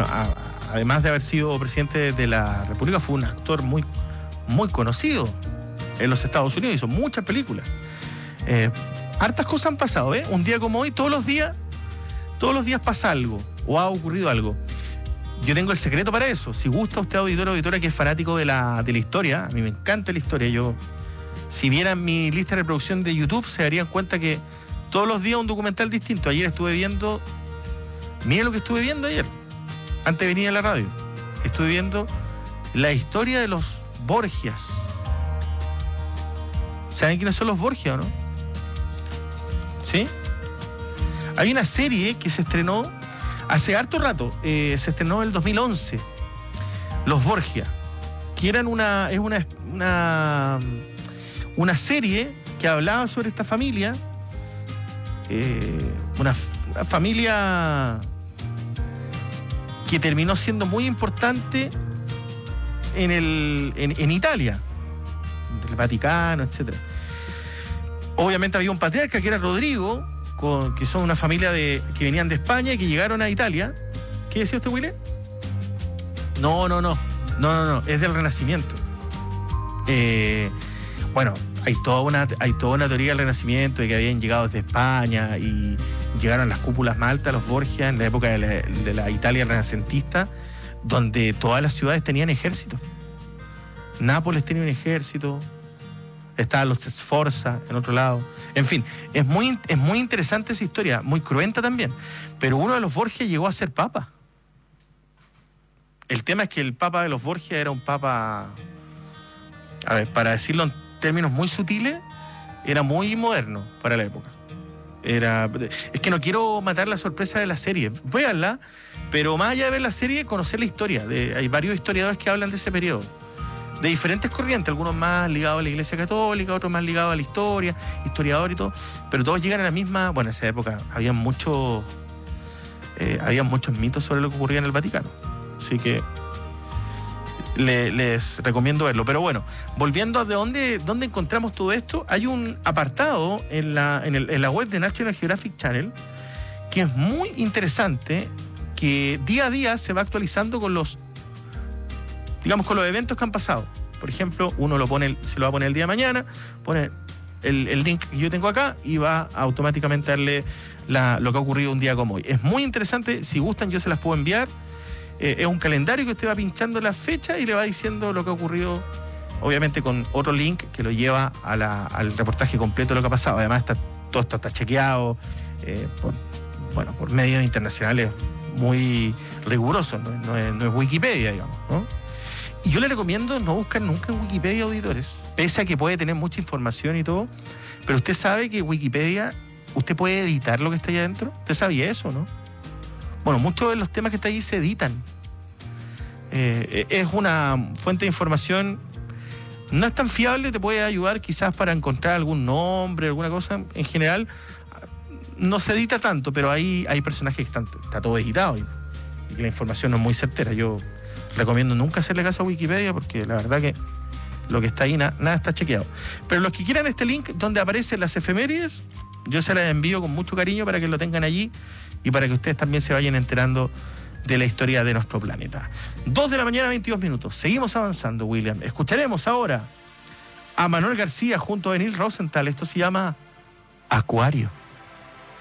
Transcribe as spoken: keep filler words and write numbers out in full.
bueno, a, además de haber sido presidente de la República, fue un actor muy, muy conocido en los Estados Unidos, hizo muchas películas. Eh, hartas cosas han pasado, ¿eh? Un día como hoy, todos los días, todos los días pasa algo, o ha ocurrido algo. Yo tengo el secreto para eso. Si gusta usted, auditor o auditora, que es fanático de la, de la historia, a mí me encanta la historia. Yo, si vieran mi lista de reproducción de YouTube, se darían cuenta que todos los días un documental distinto. Ayer estuve viendo, miren lo que estuve viendo ayer, antes de venir a la radio. Estuve viendo la historia de los Borgias. ¿Saben quiénes son los Borgias o no? ¿Sí? Hay una serie que se estrenó hace harto rato, eh, se estrenó en el dos mil once, Los Borgia, que eran una, es una, una, una serie que hablaba sobre esta familia, eh, una, una familia que terminó siendo muy importante en, el, en, en Italia, del Vaticano, etcétera. Obviamente había un patriarca que era Rodrigo, con, que son una familia de, que venían de España y que llegaron a Italia. ¿Qué decía usted, Willy? No, no, no, no, no, no, es del Renacimiento. Eh, bueno, hay toda una, hay toda una teoría del Renacimiento de que habían llegado desde España y llegaron las cúpulas más altas, los Borgia, en la época de la, de la Italia renacentista, donde todas las ciudades tenían ejército. Nápoles tenía un ejército, estaban los Sforza en otro lado. En fin, es muy, es muy interesante esa historia, muy cruenta también. Pero uno de los Borgia llegó a ser papa. El tema es que el papa de los Borgia era un papa, a ver, para decirlo en términos muy sutiles, era muy moderno para la época. Era, es que no quiero matar la sorpresa de la serie, véanla, pero más allá de ver la serie, conocer la historia. De, hay varios historiadores que hablan de ese periodo, de diferentes corrientes, algunos más ligados a la Iglesia Católica, otros más ligados a la historia, historiador y todo, pero todos llegan a la misma. Bueno, en esa época había muchos eh, había muchos mitos sobre lo que ocurría en el Vaticano, así que le, les recomiendo verlo. Pero bueno, volviendo a de dónde, dónde encontramos todo esto, hay un apartado en la, en, el, en la web de National Geographic Channel que es muy interesante, que día a día se va actualizando con los digamos, con los eventos que han pasado. Por ejemplo, uno lo pone, se lo va a poner el día de mañana, pone el, el link que yo tengo acá y va a automáticamente darle la, lo que ha ocurrido un día como hoy. Es muy interesante, si gustan yo se las puedo enviar. Eh, es un calendario que usted va pinchando la fecha y le va diciendo lo que ha ocurrido, obviamente con otro link que lo lleva a la, al reportaje completo de lo que ha pasado. Además, está, todo esto está chequeado eh, por, bueno, por medios internacionales muy rigurosos, no, no, es, no es Wikipedia, digamos, ¿no? Y yo le recomiendo no buscar nunca en Wikipedia, auditores, pese a que puede tener mucha información y todo, pero usted sabe que Wikipedia, usted puede editar lo que está ahí adentro. ¿Usted sabía eso, no? Bueno, muchos de los temas que está ahí se editan. Eh, es una fuente de información, no es tan fiable, te puede ayudar quizás para encontrar algún nombre, alguna cosa. En general, no se edita tanto, pero ahí hay personajes que están, está todo editado y, y que la información no es muy certera. Yo recomiendo nunca hacerle caso a Wikipedia porque la verdad que lo que está ahí na, nada está chequeado. Pero los que quieran este link donde aparecen las efemérides, yo se las envío con mucho cariño para que lo tengan allí y para que ustedes también se vayan enterando de la historia de nuestro planeta. Dos de la mañana, veintidós minutos. Seguimos avanzando, William. Escucharemos ahora a Manuel García junto a Neil Rosenthal. Esto se llama Acuario.